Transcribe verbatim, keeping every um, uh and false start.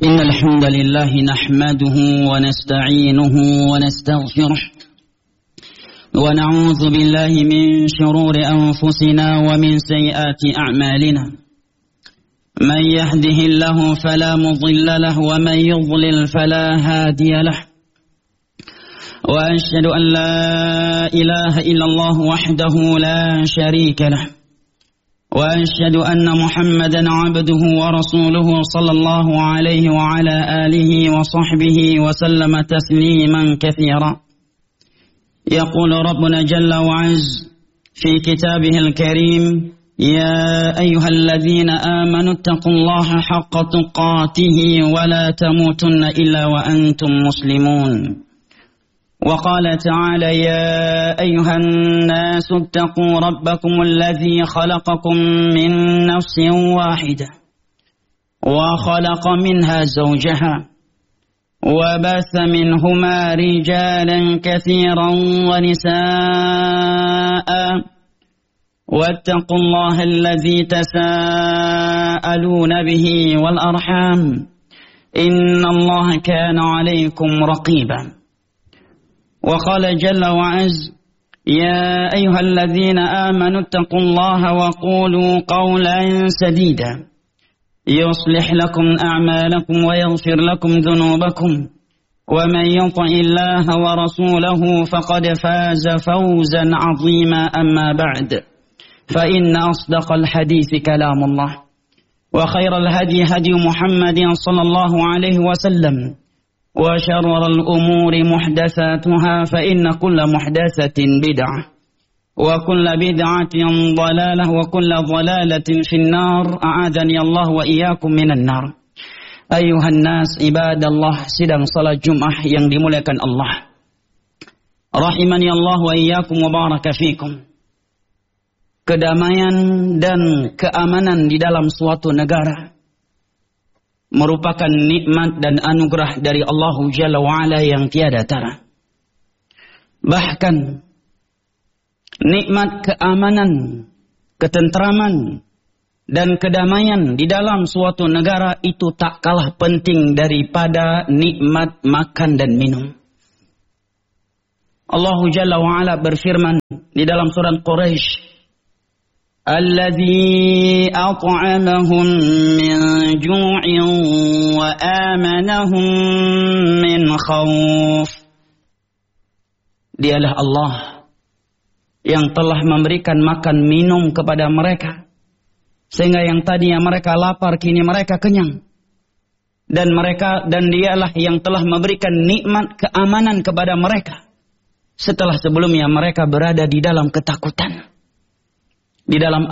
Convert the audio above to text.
إن الحمد لله نحمده ونستعينه ونستغفره ونعوذ بالله من شرور أنفسنا ومن سيئات أعمالنا. من يهده الله فلا مضل له ومن يضلل فلا هادي له. وأشهد أن لا إله إلا الله وحده لا شريك له. وأشهد أن محمدا عبده ورسوله صلى الله عليه وعلى آله وصحبه وسلم تسليما كثيرا. يقول ربنا جل وعز في كتابه الكريم: يا أيها الذين آمنوا اتقوا الله حق تقاته ولا تموتن إلا وأنتم مسلمون. وقال تعالى: يا أيها الناس اتقوا ربكم الذي خلقكم من نفس واحدة وخلق منها زوجها وبث منهما رجالا كثيرا ونساء واتقوا الله الذي تساءلون به والأرحام إن الله كان عليكم رقيبا. وقال جل وعز: يا أيها الذين آمنوا اتقوا الله وقولوا قولا سديدا يصلح لكم أعمالكم ويغفر لكم ذنوبكم ومن يطع الله ورسوله فقد فاز فوزا عظيما. أما بعد، فإن أصدق الحديث كلام الله، وخير الهدي هدي محمد صلى الله عليه وسلم، وشر الأمور محدثاتها فإن كل محدثة بدعة وكل بدعة ضلالة وكل ضلالة في النار. أعاذني الله وإياكم من النار. أيها الناس عباد الله, sidang salat Jumat yang dimuliakan Allah, rahimani Allah wa iyyakum wa baraka fikum. Kedamaian dan keamanan di dalam suatu negara merupakan nikmat dan anugerah dari Allah Jalla wa'ala yang tiada tara. Bahkan nikmat keamanan, ketentraman, dan kedamaian di dalam suatu negara itu tak kalah penting daripada nikmat makan dan minum. Allah Jalla wa'ala berfirman di dalam surat Quraisy: الذي أطعمهم من جوع وآمنهم من خوف. Dialah Allah yang telah memberikan makan minum kepada mereka, sehingga yang tadinya mereka lapar kini mereka kenyang. Dan mereka dan dialah yang telah memberikan nikmat keamanan kepada mereka setelah sebelumnya mereka berada di dalam ketakutan. Di dalam